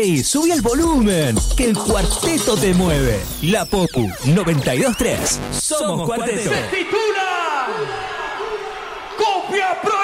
¡Ey! ¡Subí el volumen! ¡Que el cuarteto te mueve! La Popu 92.3. Somos Cuarteto. Se titula Copia Pro.